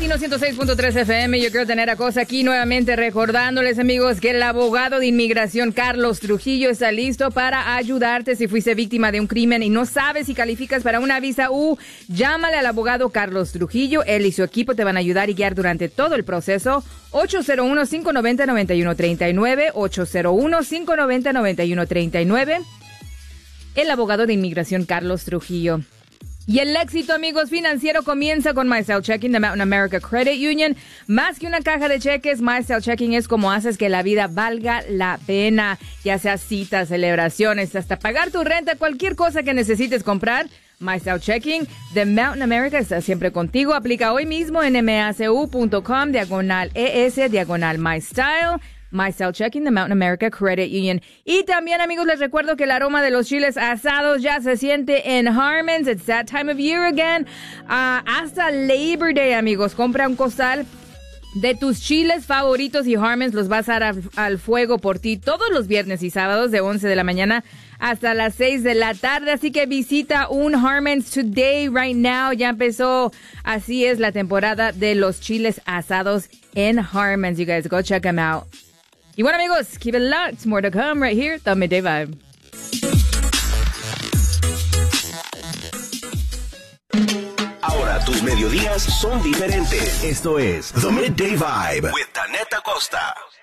Latino 106.3 FM. Yo quiero tener a cosa aquí nuevamente recordándoles, amigos, que el abogado de inmigración Carlos Trujillo está listo para ayudarte si fuiste víctima de un crimen y no sabes si calificas para una visa U. Llámale al abogado Carlos Trujillo. Él y su equipo te van a ayudar y guiar durante todo el proceso. 801-590-9139. 801-590-9139. El abogado de inmigración Carlos Trujillo. Y el éxito, amigos, financiero comienza con MyStyle Checking de Mountain America Credit Union. Más que una caja de cheques, MyStyle Checking es como haces que la vida valga la pena. Ya sea citas, celebraciones, hasta pagar tu renta, cualquier cosa que necesites comprar. MyStyle Checking de Mountain America está siempre contigo. Aplica hoy mismo en macu.com/ES/MyStyle. MyStyle Checking de Mountain America Credit Union. Y también, amigos, les recuerdo que el aroma de los chiles asados ya se siente en Harmon's. It's that time of year again. Hasta Labor Day, amigos. Compra un costal de tus chiles favoritos y Harmon's los va a asar al fuego por ti todos los viernes y sábados de 11 de la mañana hasta las 6 de la tarde. Así que visita un Harmon's today, right now. Ya empezó, así es, la temporada de los chiles asados en Harmon's. You guys go check them out. Y bueno, amigos, keep it locked. More to come right here, The Midday Vibe. Ahora tus mediodías son diferentes. Esto es The Midday Vibe with Danette Acosta.